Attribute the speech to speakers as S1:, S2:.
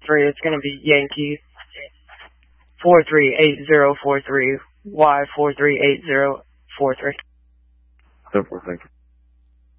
S1: 3. It's going to be Yankee 438043, Y438043.
S2: 10-4, thank you.